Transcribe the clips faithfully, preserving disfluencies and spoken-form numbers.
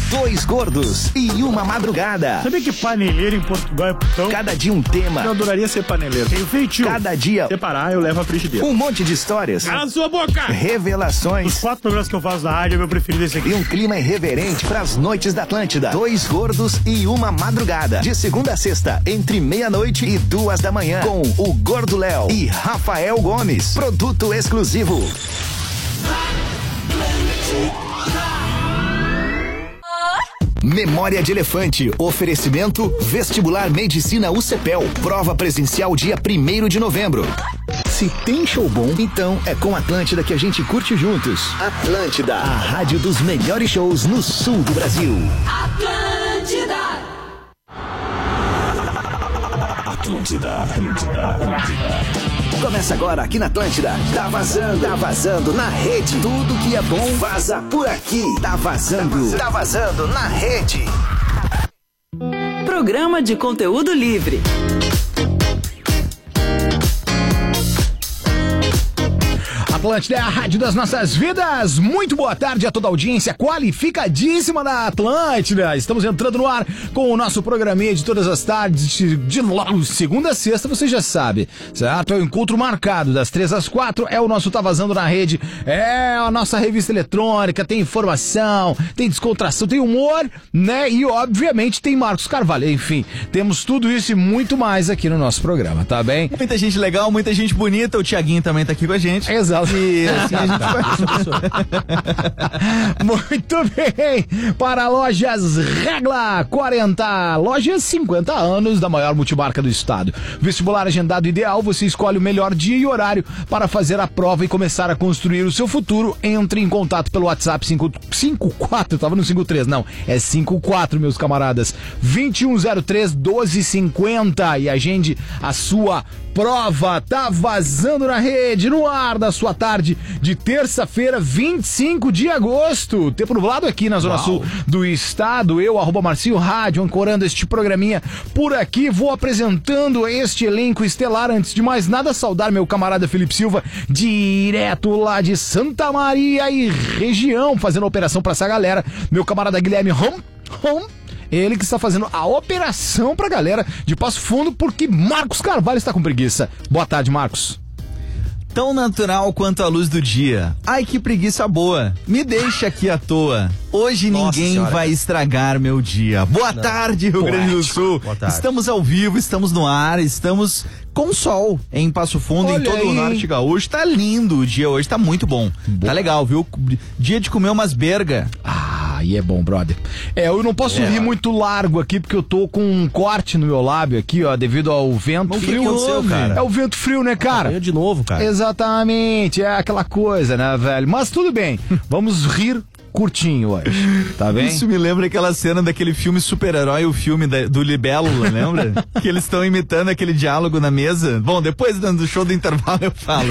Dois gordos e uma madrugada. Sabia que paneleiro em Portugal é putão? Cada dia um tema. Eu adoraria ser paneleiro. Tenho feitio. Cada dia separar, eu levo a frigideira. Um monte de histórias. Cala a sua boca! Revelações. Os quatro programas que eu faço na rádio, é meu preferido esse aqui. E um clima irreverente pras noites da Atlântida. Dois gordos e uma madrugada. De segunda a sexta, entre meia-noite e duas da manhã. Com o Gordo Léo e Rafael Gomes. Produto exclusivo. Memória de Elefante. Oferecimento Vestibular Medicina U C P E L. Prova presencial dia primeiro de novembro. Se tem show bom, então é com Atlântida que a gente curte juntos. Atlântida, a rádio dos melhores shows no sul do Brasil. Atlântida. Atlântida, Atlântida, Atlântida. Começa agora aqui na Atlântida. Tá vazando, tá vazando na rede. Tudo que é bom vaza por aqui. Tá vazando, tá vazando na rede. Programa de conteúdo livre. Atlântida é a rádio das nossas vidas. Muito boa tarde a toda a audiência qualificadíssima da Atlântida. Estamos entrando no ar com o nosso programinha de todas as tardes, de, de segunda a sexta, você já sabe, certo? É o encontro marcado das três às quatro, é o nosso Tá Vazando na Rede, é a nossa revista eletrônica, tem informação, tem descontração, tem humor, né? E obviamente tem Marcos Carvalho, enfim, temos tudo isso e muito mais aqui no nosso programa, tá bem? Muita gente legal, muita gente bonita, o Thiaguinho também tá aqui com a gente. Exato. E assim a gente vai... Muito bem, para Lojas Regla, quarenta lojas, cinquenta anos da maior multimarca do estado. Vestibular agendado ideal, você escolhe o melhor dia e horário para fazer a prova e começar a construir o seu futuro. Entre em contato pelo WhatsApp cinco cinco quatro, tava no cinco três, não, é cinco quatro, meus camaradas, vinte e um zero três, doze cinquenta e agende a sua prova. Tá vazando na rede, no ar da sua tarde de terça-feira, vinte e cinco de agosto. Tempo nublado aqui na Zona Uau. Sul do estado. Eu, arroba Marcinho Rádio, ancorando este programinha por aqui. Vou apresentando este elenco estelar. Antes de mais nada, saudar meu camarada Felipe Silva, direto lá de Santa Maria e região, fazendo a operação pra essa galera. Meu camarada Guilherme Rom, Rom. Ele que está fazendo a operação pra galera de Passo Fundo, porque Marcos Carvalho está com preguiça. Boa tarde, Marcos. Tão natural quanto a luz do dia. Ai, que preguiça boa. Me deixa aqui à toa. Hoje Nossa ninguém senhora. vai estragar meu dia. Boa Não. tarde, Rio Poético. Grande do Sul. Estamos ao vivo, estamos no ar, estamos com sol em Passo Fundo, Olha em todo aí. o Norte Gaúcho. Tá lindo o dia hoje, tá muito bom. Boa. Tá legal, viu? Dia de comer umas berga. Ah, aí é bom, brother. É, eu não posso é. rir muito largo aqui, porque eu tô com um corte no meu lábio aqui, ó, devido ao vento Mas frio. O que aconteceu, cara? É o vento frio, né, cara? Ah, de novo, cara. Exatamente, é aquela coisa, né, velho? Mas tudo bem, vamos rir curtinho hoje, tá bem? Isso me lembra aquela cena daquele filme super-herói, o filme da, do Libélula, lembra? Que eles estão imitando aquele diálogo na mesa. Bom, depois do show do intervalo eu falo.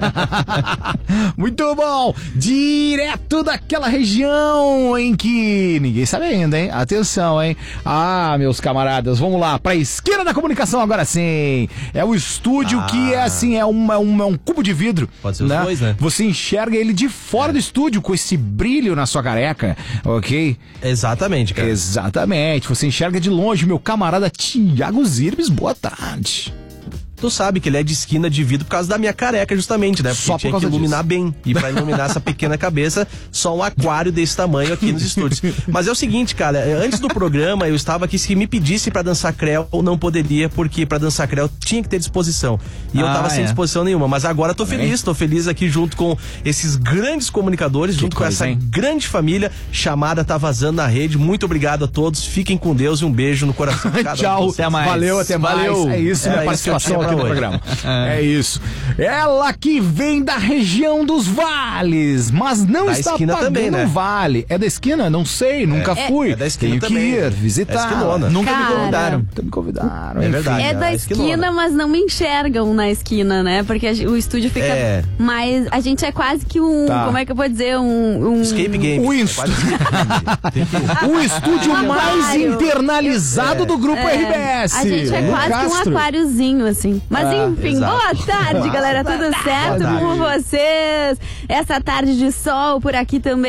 Muito bom! Direto daquela região em que ninguém sabe ainda, hein? Atenção, hein? Ah, meus camaradas, vamos lá, pra esquina da comunicação agora sim. É o estúdio ah. que é assim, é, uma, uma, é um cubo de vidro. Pode ser os né? dois, né? Você enxerga ele de fora é. do estúdio com esse brilho na sua careca, ok? Exatamente, cara. Exatamente. Você enxerga de longe, meu camarada Thiago Zirbes, boa tarde. Tu sabe que ele é de esquina de vidro por causa da minha careca, justamente, né? Porque só por tinha causa que iluminar disso. bem. E pra iluminar essa pequena cabeça, só um aquário desse tamanho aqui nos estúdios. Mas é o seguinte, cara, antes do programa eu estava aqui, se me pedisse pra dançar creu, eu não poderia, porque pra dançar creu tinha que ter disposição. E ah, eu tava é. sem disposição nenhuma. Mas agora tô feliz, tô feliz aqui junto com esses grandes comunicadores, que junto coisa, com essa hein? grande família chamada Tá Vazando na Rede. Muito obrigado a todos, fiquem com Deus e um beijo no coração de cada Tchau, um. Até mais. Valeu, até mais. Valeu. É isso, minha participação aqui no programa. É isso. Ela que vem da região dos vales, mas não da está esquina pagando também, né? vale. É da esquina? Não sei, nunca é, fui. É da esquina Tenho também. que ir, visitar. É Nunca Cara, me convidaram. Nunca me convidaram. É verdade. É da esquina, mas não me enxergam na esquina, né? Porque a, o estúdio fica é. mais... A gente é quase que um... Tá. Como é que eu vou dizer? Um... um Escape game. O, inst... É o estúdio Um mais aquário. internalizado É. do grupo É. R B S. A gente é No quase que um Castro. aquáriozinho, assim. Mas Ah, enfim, exato. boa tarde, galera. Tudo certo com vocês? Essa tarde de sol por aqui também.